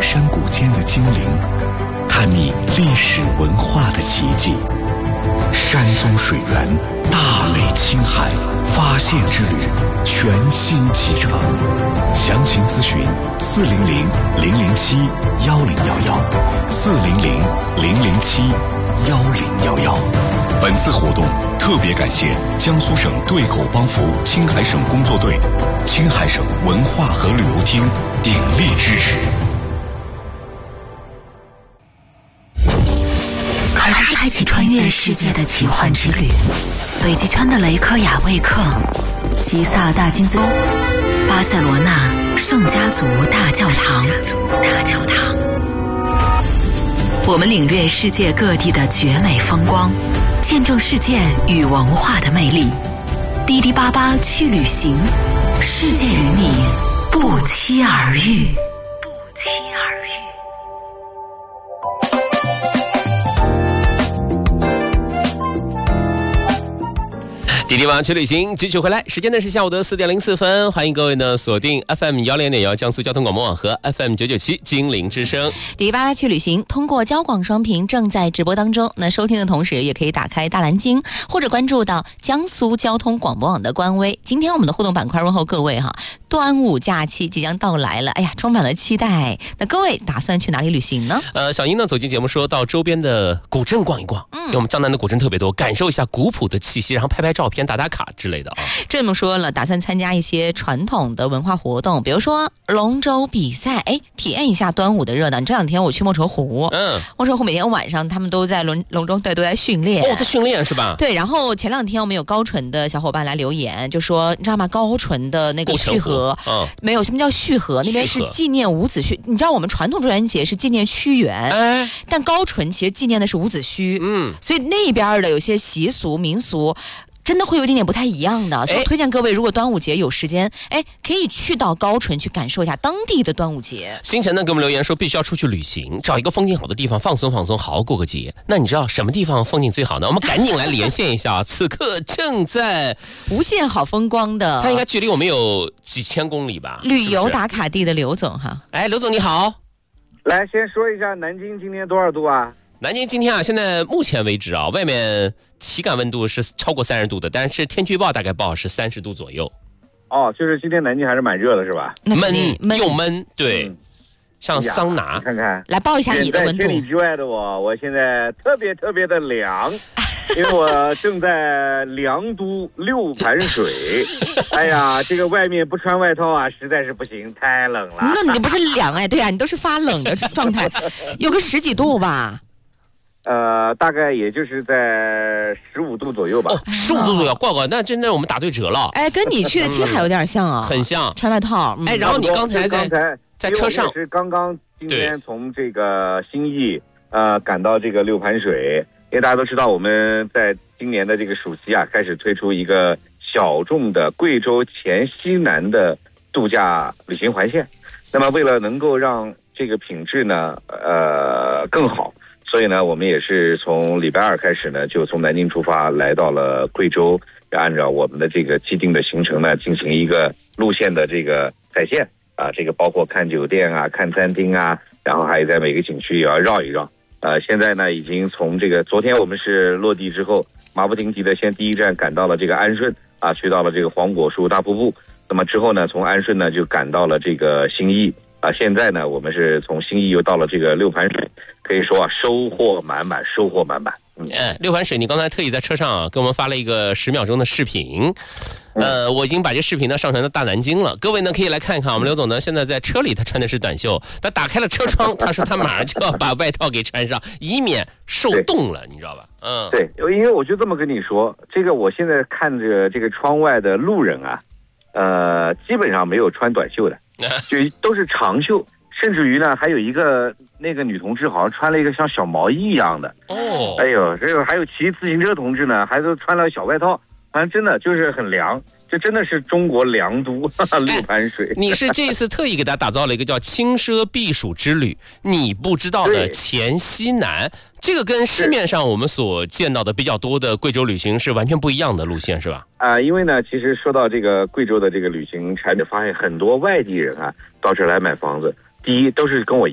山谷间的精灵，探秘历史文化的奇迹。山中水源，大美青海，发现之旅全新启程。详情咨询400-007-1011，400-007-1011。本次活动特别感谢江苏省对口帮扶青海省工作队、青海省文化和旅游厅鼎力支持。 开启穿越世界的奇幻之旅，北极圈的雷科雅未克、吉萨大金兹、巴塞罗那圣家族大教堂。我们领略世界各地的绝美风光，见证世界与文化的魅力。滴滴八八去旅行，世界与你不期而遇。 滴滴网去旅行，继续回来，时间呢是下午的4点04分，欢迎各位呢锁定 FM 106.1江苏交通广播网和 FM 997金陵之声。 滴滴八八去旅行，通过交广双屏正在直播当中。那收听的同时，也可以打开大蓝鲸，或者关注到江苏交通广播网的官微。今天我们的互动板块问候各位哈，端午假期即将到来了，哎呀，充满了期待。那各位打算去哪里旅行呢？ 小英呢走进节目说到周边的古镇逛一逛，因为我们江南的古镇特别多，感受一下古朴的气息，然后拍拍照片、打打卡之类的啊。 这么说了，打算参加一些传统的文化活动，比如说龙舟比赛，体验一下端午的热闹。这两天我去莫愁湖，莫愁湖每天晚上他们都在龙舟队都在训练。 在训练是吧？ 对，然后前两天我们有高淳的小伙伴来留言，就说你知道吗？高淳的那个溆河，没有什么叫溆河，那边是纪念伍子胥。你知道我们传统中元节是纪念屈原，但高淳其实纪念的是伍子胥，所以那边的有些习俗民俗真的会有一点点不太一样的，所以推荐各位如果端午节有时间，可以去到高淳去感受一下当地的端午节。 星辰呢给我们留言说必须要出去旅行，找一个风景好的地方放松放松，好好过个节。那你知道什么地方风景最好呢？我们赶紧来连线一下此刻正在无限好风光的， 它应该距离我们有几千公里吧， 旅游打卡地的刘总哈。 刘总你好。 来先说一下南京今天多少度啊？ 南京今天啊，现在目前为止啊，外面体感温度是超过30度的，但是天气预报大概报是30度左右。 就是今天南京还是蛮热的是吧？ 闷又闷，对，像桑拿。 看看， 来报一下你的温度。 在千里之外的我现在特别特别的凉，因为我正在凉都六盘水。哎呀，这个外面不穿外套啊，实在是不行，太冷了。 那你不是凉对啊，你都是发冷的状态，有个10几度吧。 大概也就是在15度左右吧。 15度左右，怪，那真的我们打对折了。 跟你去的青海有点像啊， 很像， 穿外套。 然后你刚才在车上， 是刚刚今天从这个新义赶到这个六盘水，因为大家都知道我们在今年的这个暑期啊，开始推出一个小众的贵州黔西南的度假旅行环线。那么为了能够让这个品质呢更好，所以呢我们也是从礼拜2开始呢，就从南京出发来到了贵州，按照我们的这个既定的行程呢，进行一个路线的这个踩线啊，这个包括看酒店啊、看餐厅啊，然后还有在每个景区也要绕一绕。现在呢已经从这个昨天我们是落地之后，马不停蹄的先第一站赶到了这个安顺啊，去到了这个黄果树大瀑布。那么之后呢，从安顺呢就赶到了这个新义啊，现在呢我们是从新义又到了这个六盘水，可以说啊收获满满。 六盘水，你刚才特意在车上啊给我们发了一个10秒钟的视频。我已经把这视频呢上传到大南京了，各位呢可以来看一看。我们刘总呢现在在车里，他穿的是短袖，他打开了车窗，他说他马上就要把外套给穿上，以免受冻了，你知道吧？ 对，因为我就这么跟你说，这个我现在看着这个窗外的路人啊，基本上没有穿短袖的，就都是长袖，甚至于呢还有一个那个女同志好像穿了一个像小毛衣一样的。哎呦，这个还有骑自行车同志呢，还都穿了小外套。反正真的就是很凉，这真的是中国凉都六盘水。 你是这一次特意给他打造了一个叫轻奢避暑之旅，你不知道的黔西南，这个跟市面上我们所见到的比较多的贵州旅行是完全不一样的路线，是吧？ 因为呢，其实说到这个贵州的这个旅行产品，发现很多外地人啊到这儿来买房子，第一都是跟我